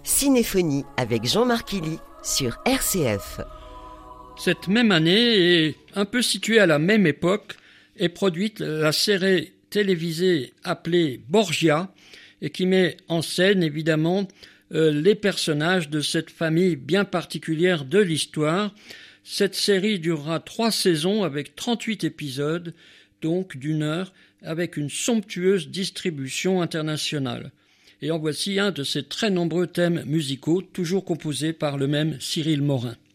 Cinéphonie avec Jean-Marc Illy sur RCF. Cette même année, et un peu située à la même époque, est produite la série télévisée appelée Borgia, et qui met en scène évidemment les personnages de cette famille bien particulière de l'histoire. Cette série durera 3 saisons avec 38 épisodes, donc d'1 heure, avec une somptueuse distribution internationale. Et en voici un de ces très nombreux thèmes musicaux, toujours composés par le même Cyril Morin.